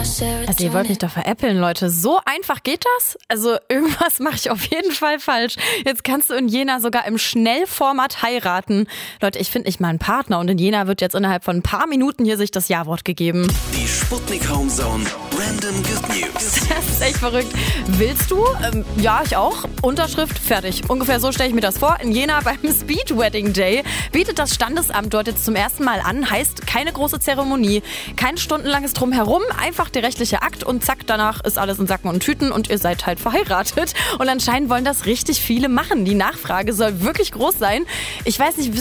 Also ihr wollt mich doch veräppeln, Leute. So einfach geht das? Also irgendwas mache ich auf jeden Fall falsch. Jetzt kannst du in Jena sogar im Schnellformat heiraten. Leute, ich finde nicht mal einen Partner und in Jena wird jetzt innerhalb von ein paar Minuten hier sich das Ja-Wort gegeben. Die Sputnik Homezone Random Good News. Das ist echt verrückt. Willst du? Ja, ich auch. Unterschrift, fertig. Ungefähr so stelle ich mir das vor. In Jena beim Speed Wedding Day bietet das Standesamt dort jetzt zum ersten Mal an. Heißt, keine große Zeremonie, kein stundenlanges Drumherum, einfach der rechtliche Akt und zack, danach ist alles in Sacken und Tüten und ihr seid halt verheiratet. Und anscheinend wollen das richtig viele machen. Die Nachfrage soll wirklich groß sein. Ich weiß nicht,